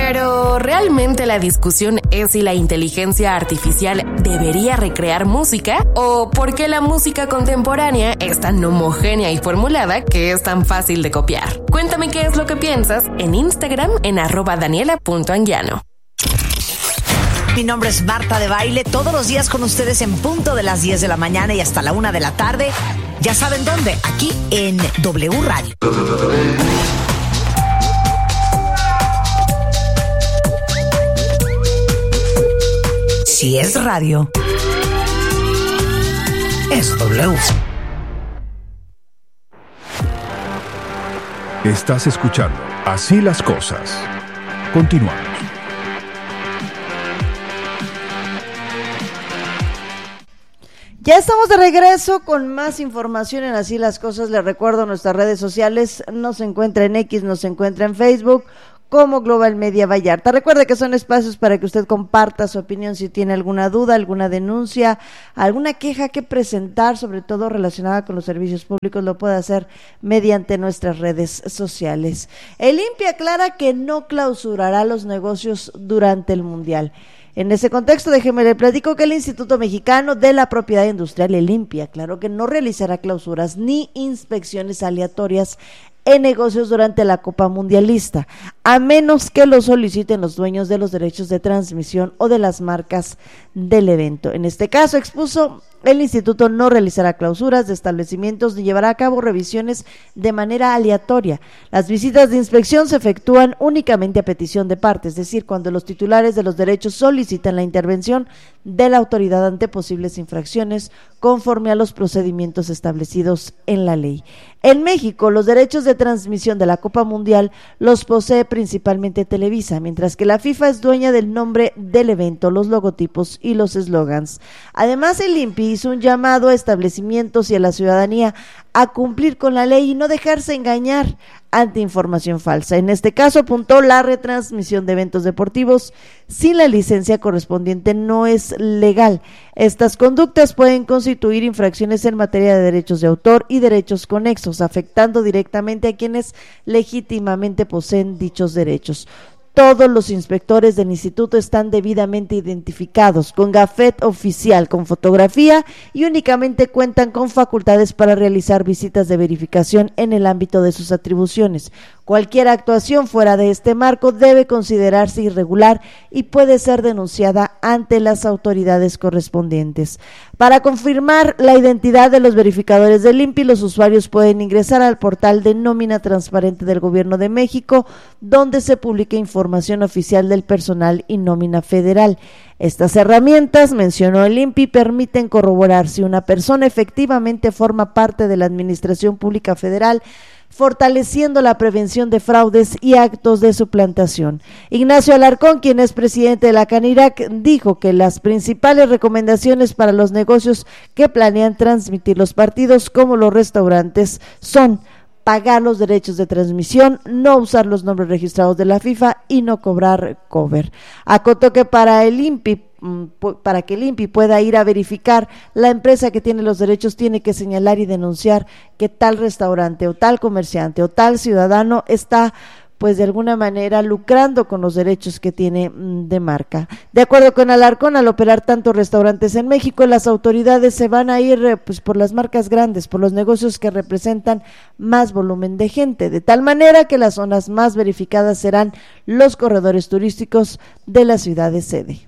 Pero ¿realmente la discusión es si la inteligencia artificial debería recrear música? ¿O por qué la música contemporánea es tan homogénea y formulada que es tan fácil de copiar? Cuéntame qué es lo que piensas en Instagram en @daniela.anguiano. Mi nombre es Marta de Baile, todos los días con ustedes en punto de las 10 de la mañana y hasta la 1 de la tarde. Ya saben dónde, aquí en W Radio. Si es radio, es W. Estás escuchando Así las Cosas. Continuamos. Ya estamos de regreso con más información en Así las Cosas. Les recuerdo nuestras redes sociales. Nos encuentra en X, nos encuentra en Facebook como Global Media Vallarta. Recuerde que son espacios para que usted comparta su opinión si tiene alguna duda, alguna denuncia, alguna queja que presentar, sobre todo relacionada con los servicios públicos, lo puede hacer mediante nuestras redes sociales. El INPI aclara que no clausurará los negocios durante el Mundial. En ese contexto, déjeme le platico que el Instituto Mexicano de la Propiedad Industrial, el INPI, aclaró que no realizará clausuras ni inspecciones aleatorias en negocios durante la Copa Mundialista, a menos que lo soliciten los dueños de los derechos de transmisión o de las marcas del evento. En este caso, expuso, el instituto no realizará clausuras de establecimientos ni llevará a cabo revisiones de manera aleatoria. Las visitas de inspección se efectúan únicamente a petición de parte, es decir, cuando los titulares de los derechos solicitan la intervención de la autoridad ante posibles infracciones conforme a los procedimientos establecidos en la ley. En México, los derechos de transmisión de la Copa Mundial los posee principalmente Televisa, mientras que la FIFA es dueña del nombre del evento, los logotipos y los eslogans. Además, el INPI hizo un llamado a establecimientos y a la ciudadanía a cumplir con la ley y no dejarse engañar ante información falsa. En este caso, apuntó, la retransmisión de eventos deportivos sin la licencia correspondiente no es legal. Estas conductas pueden constituir infracciones en materia de derechos de autor y derechos conexos, afectando directamente a quienes legítimamente poseen dichos derechos. Todos los inspectores del instituto están debidamente identificados con gafet oficial, con fotografía, y únicamente cuentan con facultades para realizar visitas de verificación en el ámbito de sus atribuciones. Cualquier actuación fuera de este marco debe considerarse irregular y puede ser denunciada ante las autoridades correspondientes. Para confirmar la identidad de los verificadores del INPI, los usuarios pueden ingresar al portal de nómina transparente del Gobierno de México, donde se publica información oficial del personal y nómina federal. Estas herramientas, mencionó el INPI, permiten corroborar si una persona efectivamente forma parte de la Administración Pública Federal, fortaleciendo la prevención de fraudes y actos de suplantación. Ignacio Alarcón, quien es presidente de la Canirac, dijo que las principales recomendaciones para los negocios que planean transmitir los partidos, como los restaurantes, son pagar los derechos de transmisión, no usar los nombres registrados de la FIFA y no cobrar cover. Acotó que para que el INPI pueda ir a verificar, la empresa que tiene los derechos tiene que señalar y denunciar que tal restaurante o tal comerciante o tal ciudadano está, pues de alguna manera, lucrando con los derechos que tiene de marca. De acuerdo con Alarcón, al operar tantos restaurantes en México, las autoridades se van a ir pues por las marcas grandes, por los negocios que representan más volumen de gente, de tal manera que las zonas más verificadas serán los corredores turísticos de la ciudad de sede.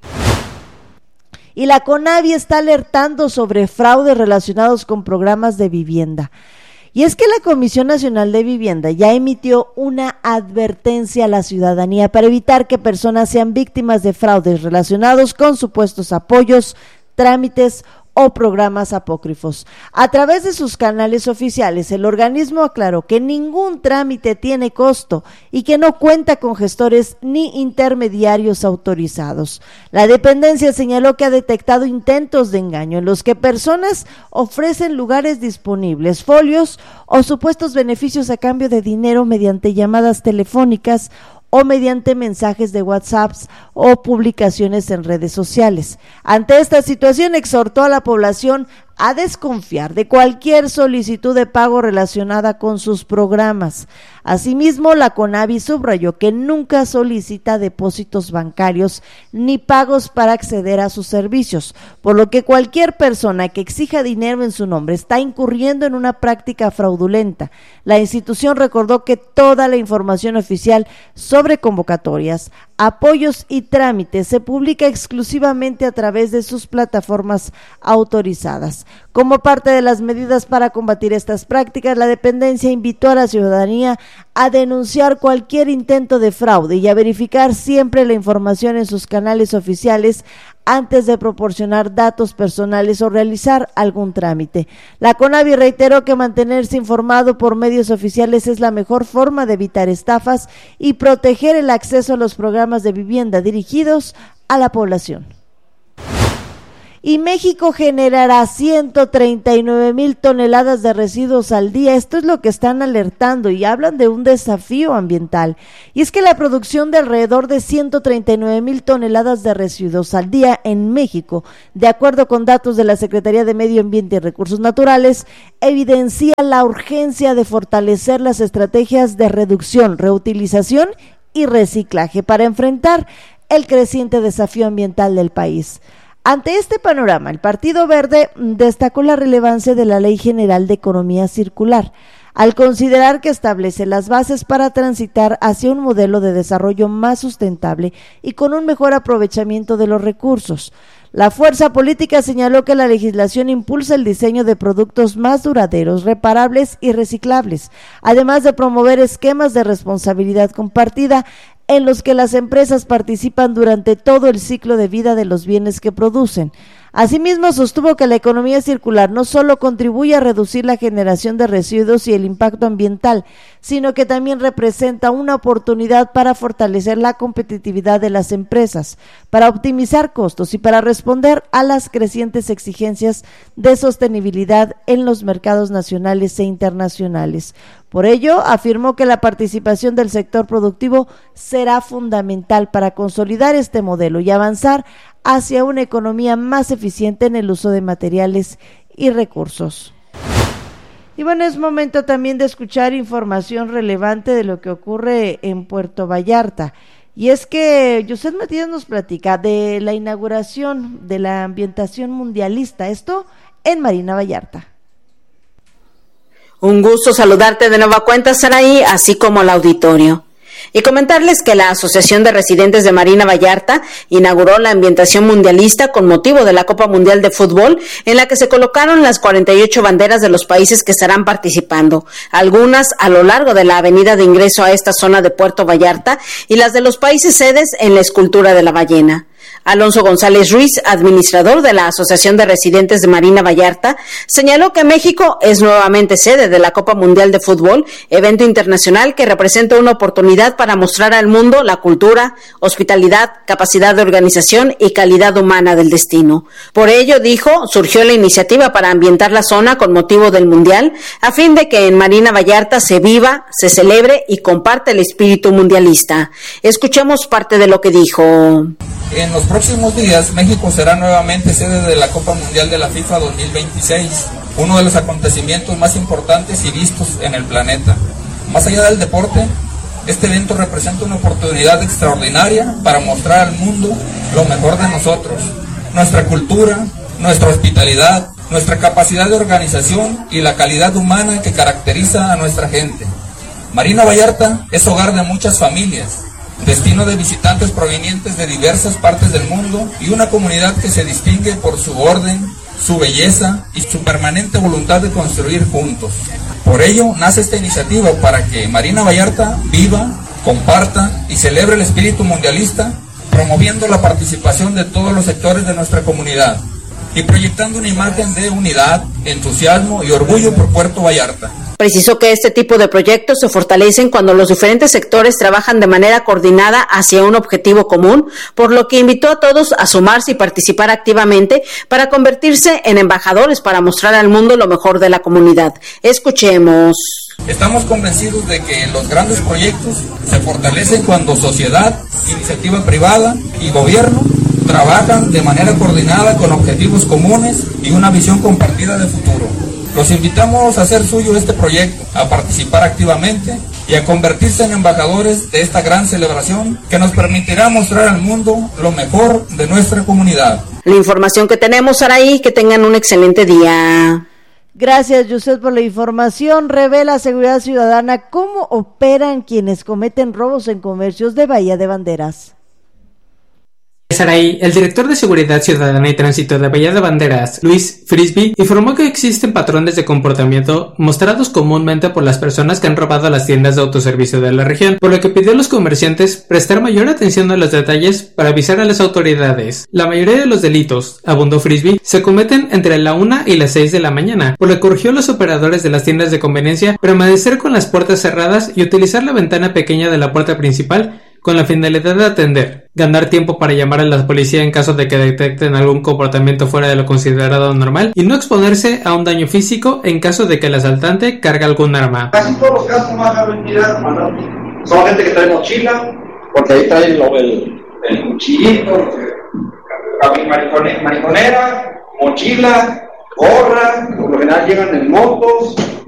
Y la CONAVI está alertando sobre fraudes relacionados con programas de vivienda. Y es que la Comisión Nacional de Vivienda ya emitió una advertencia a la ciudadanía para evitar que personas sean víctimas de fraudes relacionados con supuestos apoyos, trámites o programas apócrifos. A través de sus canales oficiales, el organismo aclaró que ningún trámite tiene costo y que no cuenta con gestores ni intermediarios autorizados. La dependencia señaló que ha detectado intentos de engaño en los que personas ofrecen lugares disponibles, folios o supuestos beneficios a cambio de dinero mediante llamadas telefónicas o mediante mensajes de WhatsApp o publicaciones en redes sociales. Ante esta situación, exhortó a la población a desconfiar de cualquier solicitud de pago relacionada con sus programas. Asimismo, la CONAVI subrayó que nunca solicita depósitos bancarios ni pagos para acceder a sus servicios, por lo que cualquier persona que exija dinero en su nombre está incurriendo en una práctica fraudulenta. La institución recordó que toda la información oficial sobre convocatorias, apoyos y trámites se publica exclusivamente a través de sus plataformas autorizadas. Como parte de las medidas para combatir estas prácticas, la dependencia invitó a la ciudadanía a denunciar cualquier intento de fraude y a verificar siempre la información en sus canales oficiales antes de proporcionar datos personales o realizar algún trámite. La CONAVI reiteró que mantenerse informado por medios oficiales es la mejor forma de evitar estafas y proteger el acceso a los programas de vivienda dirigidos a la población. Y México generará 139,000 toneladas de residuos al día. Esto es lo que están alertando y hablan de un desafío ambiental. Y es que la producción de alrededor de 139,000 toneladas de residuos al día en México, de acuerdo con datos de la Secretaría de Medio Ambiente y Recursos Naturales, evidencia la urgencia de fortalecer las estrategias de reducción, reutilización y reciclaje para enfrentar el creciente desafío ambiental del país. Ante este panorama, el Partido Verde destacó la relevancia de la Ley General de Economía Circular, al considerar que establece las bases para transitar hacia un modelo de desarrollo más sustentable y con un mejor aprovechamiento de los recursos. La fuerza política señaló que la legislación impulsa el diseño de productos más duraderos, reparables y reciclables, además de promover esquemas de responsabilidad compartida en los que las empresas participan durante todo el ciclo de vida de los bienes que producen. Asimismo, sostuvo que la economía circular no solo contribuye a reducir la generación de residuos y el impacto ambiental, sino que también representa una oportunidad para fortalecer la competitividad de las empresas, para optimizar costos y para responder a las crecientes exigencias de sostenibilidad en los mercados nacionales e internacionales. Por ello, afirmó que la participación del sector productivo será fundamental para consolidar este modelo y avanzar hacia una economía más eficiente en el uso de materiales y recursos. Y bueno, es momento también de escuchar información relevante de lo que ocurre en Puerto Vallarta. Y es que José Matías nos platica de la inauguración de la ambientación mundialista, esto en Marina Vallarta. Un gusto saludarte de nueva cuenta, Saraí, así como al auditorio. Y comentarles que la Asociación de Residentes de Marina Vallarta inauguró la ambientación mundialista con motivo de la Copa Mundial de Fútbol, en la que se colocaron las 48 banderas de los países que estarán participando, algunas a lo largo de la avenida de ingreso a esta zona de Puerto Vallarta y las de los países sedes en la escultura de la ballena. Alonso González Ruiz, administrador de la Asociación de Residentes de Marina Vallarta, señaló que México es nuevamente sede de la Copa Mundial de Fútbol, evento internacional que representa una oportunidad para mostrar al mundo la cultura, hospitalidad, capacidad de organización y calidad humana del destino. Por ello, dijo, surgió la iniciativa para ambientar la zona con motivo del Mundial, a fin de que en Marina Vallarta se viva, se celebre y comparte el espíritu mundialista. Escuchemos parte de lo que dijo. En los próximos días, México será nuevamente sede de la Copa Mundial de la FIFA 2026, uno de los acontecimientos más importantes y vistos en el planeta. Más allá del deporte, este evento representa una oportunidad extraordinaria para mostrar al mundo lo mejor de nosotros, nuestra cultura, nuestra hospitalidad, nuestra capacidad de organización y la calidad humana que caracteriza a nuestra gente. Marina Vallarta es hogar de muchas familias, destino de visitantes provenientes de diversas partes del mundo y una comunidad que se distingue por su orden, su belleza y su permanente voluntad de construir juntos. Por ello nace esta iniciativa para que Marina Vallarta viva, comparta y celebre el espíritu mundialista, promoviendo la participación de todos los sectores de nuestra comunidad y proyectando una imagen de unidad, entusiasmo y orgullo por Puerto Vallarta. Precisó que este tipo de proyectos se fortalecen cuando los diferentes sectores trabajan de manera coordinada hacia un objetivo común, por lo que invitó a todos a sumarse y participar activamente para convertirse en embajadores para mostrar al mundo lo mejor de la comunidad. Escuchemos. Estamos convencidos de que los grandes proyectos se fortalecen cuando sociedad, iniciativa privada y gobierno trabajan de manera coordinada con objetivos comunes y una visión compartida de futuro. Los invitamos a hacer suyo este proyecto, a participar activamente y a convertirse en embajadores de esta gran celebración que nos permitirá mostrar al mundo lo mejor de nuestra comunidad. La información que tenemos, Saraí, que tengan un excelente día. Gracias, Yusef, por la información. Revela Seguridad Ciudadana cómo operan quienes cometen robos en comercios de Bahía de Banderas. Saraí, el director de Seguridad Ciudadana y Tránsito de Bahía de Banderas, Luis Frisby, informó que existen patrones de comportamiento mostrados comúnmente por las personas que han robado las tiendas de autoservicio de la región, por lo que pidió a los comerciantes prestar mayor atención a los detalles para avisar a las autoridades. La mayoría de los delitos, abundó Frisby, se cometen entre la 1 y las 6 de la mañana, por lo que urgió a los operadores de las tiendas de conveniencia permanecer con las puertas cerradas y utilizar la ventana pequeña de la puerta principal con la finalidad de atender, ganar tiempo para llamar a la policía en caso de que detecten algún comportamiento fuera de lo considerado normal y no exponerse a un daño físico en caso de que el asaltante cargue algún arma. Casi todos los casos más de mentira, son gente que trae mochila, porque ahí trae el cuchillito, mariconera, mochila, gorra, por lo general llegan en motos.